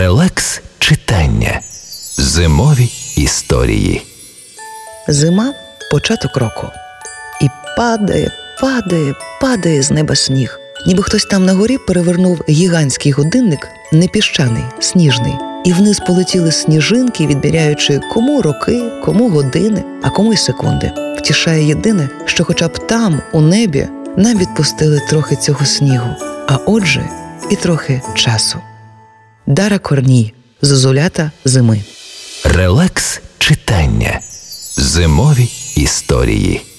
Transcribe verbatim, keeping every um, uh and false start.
Релакс читання. Зимові історії. Зима – початок року. І падає, падає, падає з неба сніг. Ніби хтось там на горі перевернув гігантський годинник, не піщаний, сніжний. І вниз полетіли сніжинки, відміряючи кому роки, кому години, а кому й секунди. Втішає єдине, що хоча б там, у небі, нам відпустили трохи цього снігу. А отже, і трохи часу. Дара Корній. Зозулята зими. Релакс читання. Зимові історії.